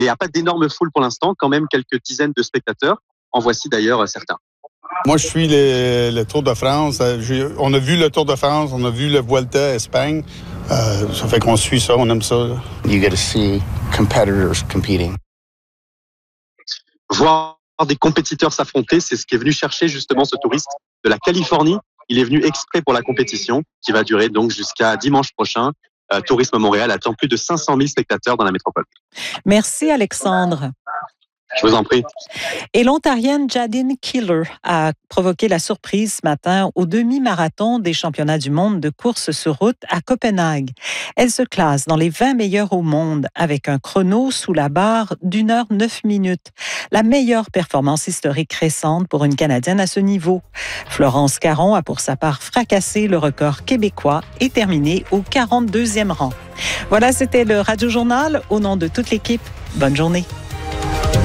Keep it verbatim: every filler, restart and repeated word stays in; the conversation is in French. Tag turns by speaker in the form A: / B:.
A: il n'y a pas d'énormes foules pour l'instant, quand même quelques dizaines de spectateurs. En voici d'ailleurs certains.
B: Moi, je suis le, le Tour de France. J'ai, on a vu le Tour de France, on a vu le Vuelta Espagne. Euh, ça fait qu'on suit ça, on aime ça. Là.
C: You get to see competitors competing.
A: Voir des compétiteurs s'affronter, c'est ce qui est venu chercher justement ce touriste de la Californie. Il est venu exprès pour la compétition qui va durer donc jusqu'à dimanche prochain. Euh, Tourisme Montréal attend plus de cinq cent mille spectateurs dans la métropole.
D: Merci Alexandre.
A: Je vous en prie.
D: Et l'Ontarienne Jadine Keeler a provoqué la surprise ce matin au demi-marathon des championnats du monde de course sur route à Copenhague. Elle se classe dans les vingt meilleures au monde avec un chrono sous la barre d'une heure neuf minutes. La meilleure performance historique récente pour une Canadienne à ce niveau. Florence Caron a pour sa part fracassé le record québécois et terminé au quarante-deuxième rang. Voilà, c'était le Radio Journal. Au nom de toute l'équipe, bonne journée.